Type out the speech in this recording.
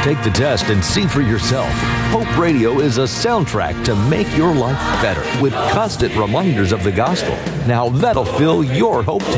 Take the test and see for yourself. Hope Radio is a soundtrack to make your life better with constant reminders of the gospel. Now that'll fill your hope